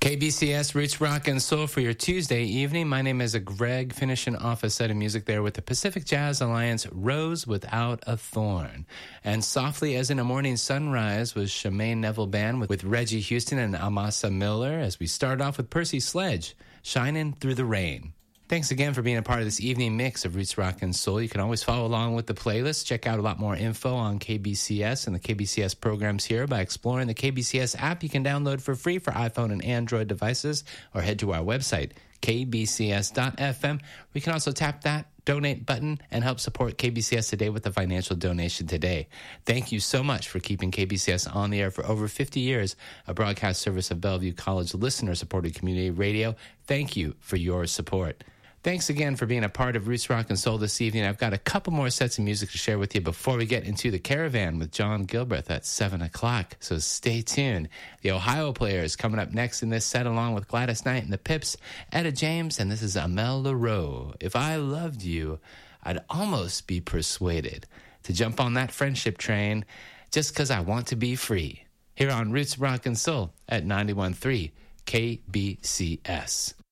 KBCS Roots Rock and Soul for your Tuesday evening. My name is Greg, finishing off a set of music there with the Pacific Jazz Alliance, Rose Without a Thorn. And Softly as in a Morning Sunrise was Shemaine Neville Band with Reggie Houston and Amasa Miller, as we start off with Percy Sledge, Shining Through the Rain. Thanks again for being a part of this evening mix of Roots Rock and Soul. You can always follow along with the playlist. Check out a lot more info on KBCS and the KBCS programs here by exploring the KBCS app you can download for free for iPhone and Android devices, or head to our website, kbcs.fm. We can also tap that donate button and help support KBCS today with a financial donation today. Thank you so much for keeping KBCS on the air for over 50 years, a broadcast service of Bellevue College listener-supported community radio. Thank you for your support. Thanks again for being a part of Roots Rock and Soul this evening. I've got a couple more sets of music to share with you before we get into the Caravan with John Gilbreth at 7 o'clock, so stay tuned. The Ohio Players coming up next in this set, along with Gladys Knight and the Pips, Etta James, and this is Amel Leroux. If I loved you, I'd almost be persuaded to jump on that friendship train just because I want to be free. Here on Roots Rock and Soul at 91.3 KBCS.